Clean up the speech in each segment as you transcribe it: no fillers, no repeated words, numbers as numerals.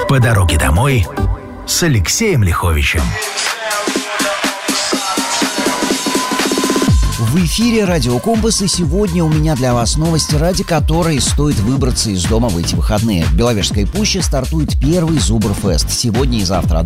По дороге домой с Алексеем Лиховичем. В эфире Радио Компас, и сегодня у меня для вас новости, ради которой стоит выбраться из дома в эти выходные. В Беловежской пуще стартует первый Зубр-фест. Сегодня и завтра,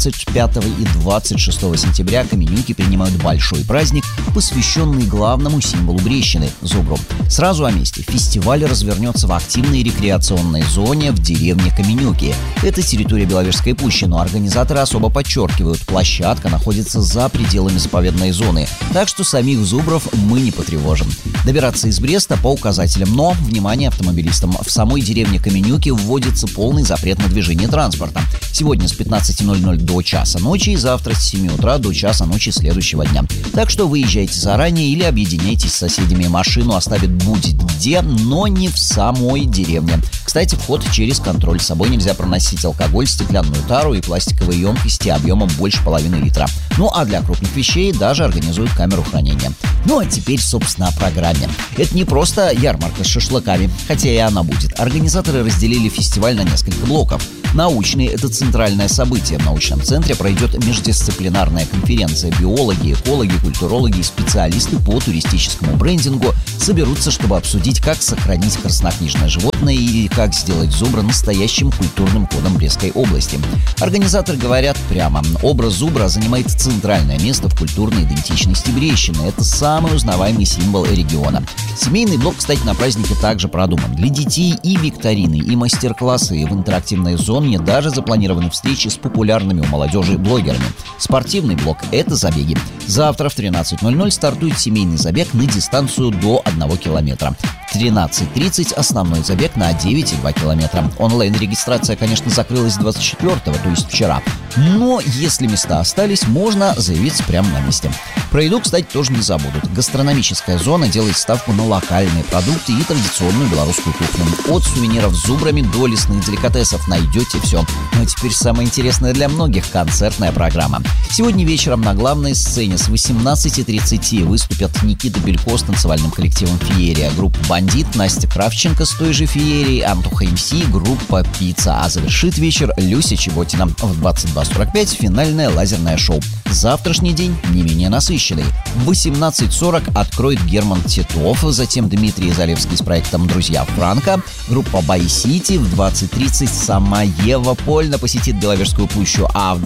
25 и 26 сентября, каменюки принимают большой праздник, посвященный главному символу Брещины – Зубру. Сразу о месте. Фестиваль развернется в активной рекреационной зоне в деревне Каменюки. Это территория Беловежской пущи, но организаторы особо подчеркивают, площадка находится за пределами заповедной зоны, так что самих зубров мы не потревожим. Добираться из Бреста по указателям, но, внимание автомобилистам, в самой деревне Каменюки вводится полный запрет на движение транспорта. Сегодня с 15:00 до часа ночи и завтра с 7 утра до часа ночи следующего дня. Так что выезжайте заранее или объединяйтесь с соседями. Машину оставят будет где, но не в самой деревне. Кстати, вход через контроль. С собой нельзя проносить алкоголь, стеклянную тару и пластиковые емкости объемом больше половины литра. Ну а для крупных вещей даже организуют камеру хранения. Ну а теперь, собственно, о программе. Это не просто ярмарка с шашлыками, хотя и она будет. Организаторы разделили фестиваль на несколько блоков. Научный – это центральное событие. В научном центре пройдет междисциплинарная конференция. Биологи, экологи, культурологи и специалисты по туристическому брендингу соберутся, чтобы обсудить, как сохранить краснокнижное животное и как сделать зубра настоящим культурным кодом Брестской области. Организаторы говорят прямо: образ зубра занимает центральное место в культурной идентичности Брещины. Это самый узнаваемый символ региона. Семейный блок, кстати, на празднике также продуман. Для детей и викторины, и мастер-классы, и в интерактивной зоне даже запланированы встречи с популярными у молодежи блогерами. Спортивный блок – это забеги. Завтра в 13:00 стартует семейный забег на дистанцию до 1 километра. В 13:30 основной забег на 9,2 километра. Онлайн-регистрация, конечно, закрылась 24-го, то есть вчера. Но если места остались, можно заявиться прямо на месте. Про еду, кстати, тоже не забудут. Гастрономическая зона делает ставку на локальные продукты и традиционную белорусскую кухню. От сувениров с зубрами до лесных деликатесов найдете все. Ну а теперь самое интересное для многих – концертная программа. Сегодня вечером на главной сцене с 18:30 выступят Никита Белько с танцевальным коллективом «Феерия», группа «Бандит», Настя Кравченко с той же «Феерией», Антоха МС, группа «Пицца». А завершит вечер Люся Чеботина. В 22:45 финальное лазерное шоу. Завтрашний день не менее насыщенный. В 18:40 откроет Герман Титов, затем Дмитрий Залевский с проектом «Друзья Франка», группа «Бай Сити». В 20:30 сама Ева Польна посетит Беловежскую пущу, а в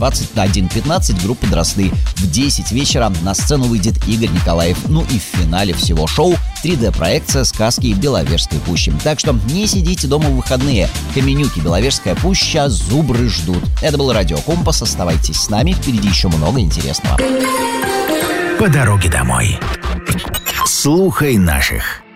21:15 группа «Дрозды». В 10 вечера на сцену выйдет Игорь Николаев. Ну и в финале всего шоу 3D-проекция сказки Беловежской пущи. Так что не сидите дома в выходные. Каменюки, Беловежская пуща, зубры ждут. Это был Радио Компас. Оставайтесь с нами, впереди еще много интересного. По дороге домой. Слухай наших.